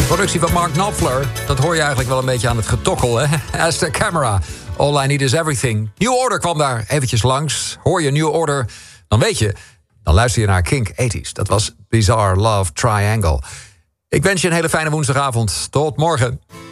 Productie van Mark Knopfler. Dat hoor je eigenlijk wel een beetje aan het getokkel, hè? As the Camera. All I Need Is Everything. New Order kwam daar eventjes langs. Hoor je New Order, dan weet je. Dan luister je naar Kink 80s. Dat was Bizarre Love Triangle. Ik wens je een hele fijne woensdagavond. Tot morgen.